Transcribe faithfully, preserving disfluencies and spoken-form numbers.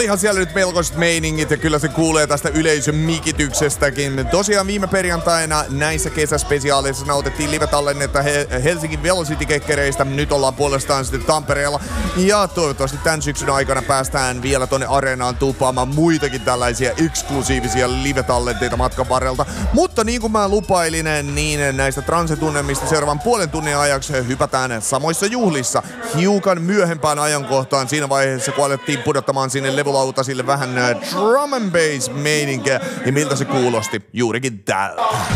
Olihan siellä nyt melkoiset meiningit ja kyllä se kuulee tästä yleisön mikityksestäkin. Tosiaan viime perjantaina näissä kesäspesiaaleissa nautettiin live-tallennetta Helsingin Velocity-kekkereistä. Nyt ollaan puolestaan sitten Tampereella. Ja toivottavasti tämän syksyn aikana päästään vielä tonne areenaan tupaamaan muitakin tällaisia eksklusiivisia live-tallenteita matkan varrelta. Mutta niin kuin mä lupailin, niin näistä transetunnelmista seuraavan puolen tunnin ajaksi hypätään samoissa juhlissa hiukan myöhempään ajankohtaan siinä vaiheessa, kun alettiin pudottamaan sinne levulautasille vähän drum and bass meininkiä ja miltä se kuulosti juurikin tältä.